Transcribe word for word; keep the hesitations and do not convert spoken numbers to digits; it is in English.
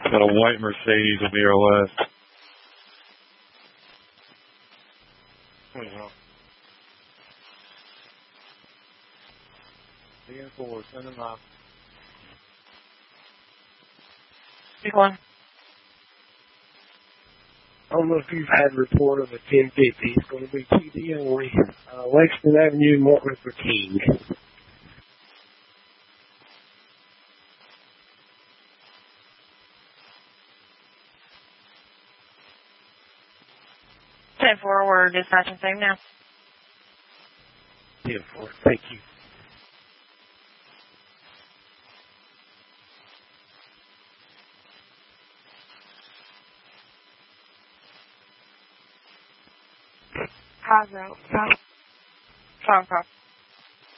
Got a white Mercedes will be our last. Anyhow. ten four, send them off. Big one. I don't know if you've had a report of a ten fifty. It's going to be T D only. Uh, Lexington Avenue, Martin Luther King. ten four, we're dispatching same now. ten four, thank you. Cosmo. Phone call.